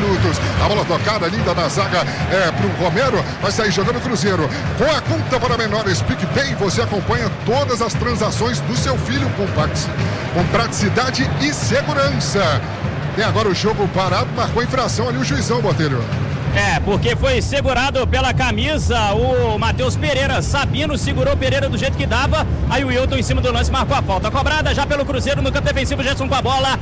minutos. A bola tocada, linda na zaga pro Romero, vai sair jogando o Cruzeiro. Com a conta para menores PicPay, você acompanha todas as transações do seu filho com praticidade e segurança. Tem agora o jogo parado, marcou infração ali o juizão, Botelho. Porque foi segurado pela camisa o Matheus Pereira. Sabino segurou Pereira do jeito que dava. Aí o Wilton em cima do lance marcou a falta. Cobrada já pelo Cruzeiro no campo defensivo. Gerson com a bola,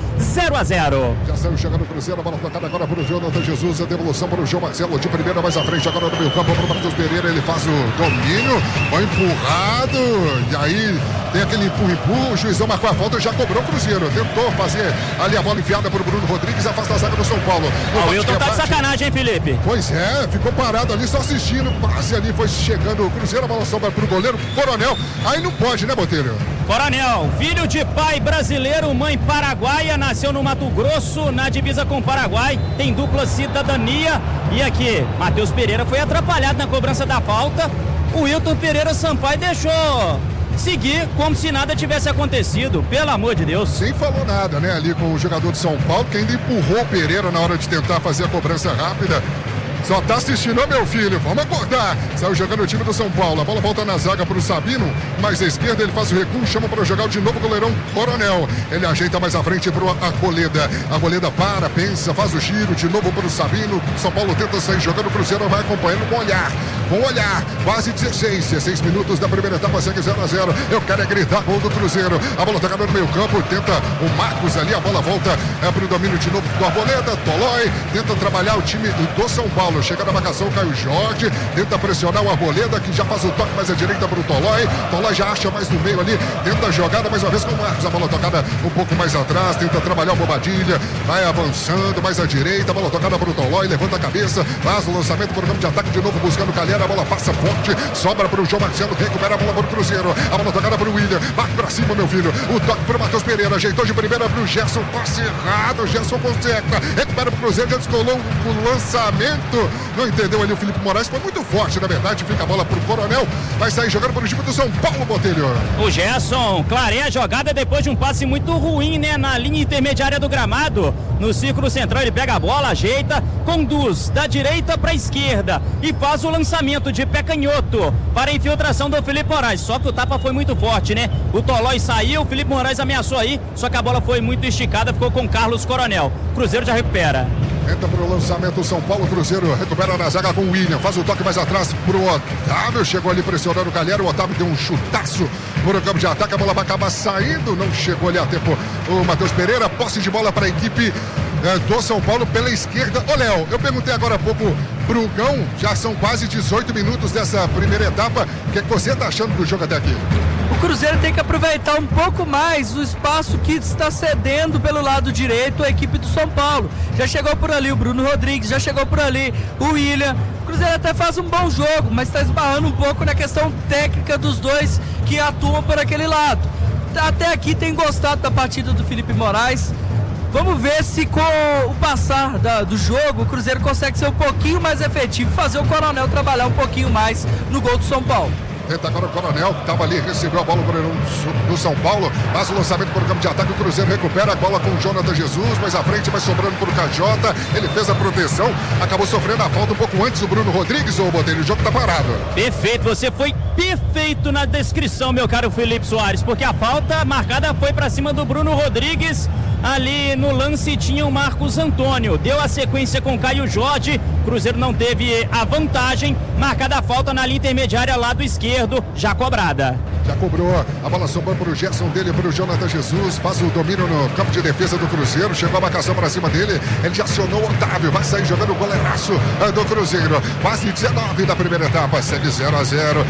0-0. Já saiu chegando o Cruzeiro, a bola tocada agora para o Jonathan Jesus. A devolução para o João Marcelo de primeira mais à frente. Agora no meio campo para o Matheus Pereira. Ele faz o domínio, foi empurrado. E aí tem aquele empurra. O juizão marcou a falta e já cobrou o Cruzeiro. Tentou fazer ali a bola enfiada para o Bruno Rodrigues. Afasta a zaga do São Paulo. O Wilton tá de sacanagem, hein, Felipe? Pois é, ficou parado ali só assistindo. Passe ali, foi chegando o Cruzeiro. A bola sobra para o goleiro Coronel. Aí não pode, né, Botelho? Coronel, filho de pai brasileiro, mãe paraguaia, nasceu no Mato Grosso, na divisa com o Paraguai, tem dupla cidadania. E aqui, Matheus Pereira foi atrapalhado na cobrança da falta. O Wilton Pereira Sampaio deixou seguir como se nada tivesse acontecido, pelo amor de Deus. Nem falou nada, né, ali com o jogador de São Paulo, que ainda empurrou o Pereira na hora de tentar fazer a cobrança rápida. Só tá assistindo, meu filho, vamos acordar. Saiu jogando o time do São Paulo. A bola volta na zaga pro Sabino, mais à esquerda ele faz o recuo, chama para jogar de novo o goleirão Coronel. Ele ajeita mais à frente pro Arboleda. Arboleda para, pensa, faz o giro de novo pro Sabino. São Paulo tenta sair jogando, o Cruzeiro vai acompanhando com olhar. Com olhar, quase 16 minutos da primeira etapa, segue 0-0. Eu quero é gritar gol do Cruzeiro. A bola tocada no meio campo, tenta o Marcos ali, a bola volta pro domínio de novo do Arboleda. Tolói tenta trabalhar o time do São Paulo. Chega na marcação o Caio Jorge, tenta pressionar o Arboleda, que já faz o toque mais à direita para o Tolói. Tolói já acha mais no meio ali, tenta a jogada mais uma vez com o Marcos. A bola tocada um pouco mais atrás, tenta trabalhar o Bobadilha, vai avançando mais à direita. A bola tocada para o Tolói, levanta a cabeça, faz o lançamento para o campo de ataque de novo, buscando o Calheiro. A bola passa forte, sobra para o João Marcelo, recupera a bola para o Cruzeiro. A bola tocada para o William, bate para cima, meu filho. O toque para o Matheus Pereira, ajeitou de primeira para o Gerson, passe errado. O Gerson conserta, recupera para o Cruzeiro, já descolou o lançamento. Não entendeu ali o Felipe Moraes, foi muito forte, na verdade. Fica a bola pro Coronel, vai sair jogando para o time do São Paulo, Botelho. O Gerson clareia a jogada depois de um passe muito ruim, né, na linha intermediária do gramado. No círculo central ele pega a bola, ajeita, conduz da direita para a esquerda e faz o lançamento de pé canhoto para a infiltração do Felipe Moraes. Só que o tapa foi muito forte, né? O Tolói saiu, o Felipe Moraes ameaçou aí, só que a bola foi muito esticada, ficou com Carlos Coronel. Cruzeiro já recupera. Entra pro lançamento o São Paulo, Cruzeiro recupera na zaga com o William, faz o toque mais atrás pro Otávio, chegou ali pressionando o Calheiro, o Otávio deu um chutaço no campo de ataque, a bola vai acabar saindo, não chegou ali a tempo o Matheus Pereira, posse de bola para a equipe do São Paulo pela esquerda. Ô Léo, eu perguntei agora há pouco pro Gão, já são quase 18 minutos dessa primeira etapa, o que é que você tá achando do jogo até aqui? O Cruzeiro tem que aproveitar um pouco mais o espaço que está cedendo pelo lado direito a equipe do São Paulo. Já chegou por ali o Bruno Rodrigues, já chegou por ali o William. O Cruzeiro até faz um bom jogo, mas está esbarrando um pouco na questão técnica dos dois que atuam por aquele lado. Até aqui tem gostado da partida do Felipe Moraes. Vamos ver se com o passar do jogo o Cruzeiro consegue ser um pouquinho mais efetivo e fazer o Coronel trabalhar um pouquinho mais no gol do São Paulo. Tenta agora o Coronel, que estava ali, recebeu a bola do São Paulo, faz o lançamento para o campo de ataque, o Cruzeiro recupera a bola com o Jonathan Jesus, mais à frente vai sobrando para o Cajota, ele fez a proteção, acabou sofrendo a falta um pouco antes do Bruno Rodrigues, ou Botelho, o jogo está parado. Perfeito, você foi perfeito na descrição, meu caro Felipe Soares, porque a falta marcada foi para cima do Bruno Rodrigues. Ali no lance tinha o Marcos Antônio, deu a sequência com Caio Jorge, Cruzeiro não teve a vantagem, marcada a falta na linha intermediária lado esquerdo, já cobrada. Já cobrou, a bola sobrou para o Gerson dele, para o Jonathan Jesus, faz o domínio no campo de defesa do Cruzeiro, chegou a marcação para cima dele, ele já acionou o Otávio, vai sair jogando o goleiraço do Cruzeiro, quase 19 da primeira etapa, segue 0-0,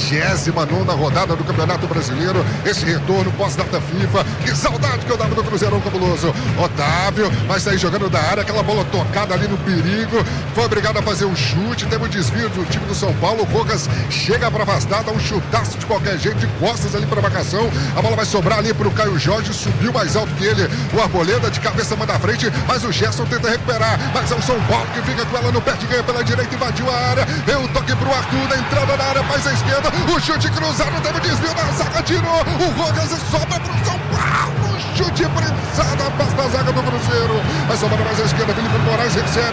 29ª rodada do Campeonato Brasileiro, esse retorno pós-data FIFA, que saudade que eu dava do Cruzeirão cabuloso. Otávio vai sair jogando da área, aquela bola tocada ali no perigo, foi obrigado a fazer um chute, teve um desvio do time do São Paulo, o Rojas chega para afastar, dá um chutaço de qualquer jeito, de costas ali para a marcação, a bola vai sobrar ali para o Caio Jorge, subiu mais alto que ele, o Arboleda de cabeça manda à frente, mas o Gerson tenta recuperar, mas é o São Paulo que fica com ela no pé de ganha pela direita, invadiu a área, deu um toque para o Arthur, da entrada na área, mais à esquerda, o chute cruzado, teve desvio da zaga, tirou, o Rojas sobra para o São Paulo, chute prensado, afasta a zaga do Cruzeiro, vai sobrar mais à esquerda, Felipe Moraes recebe.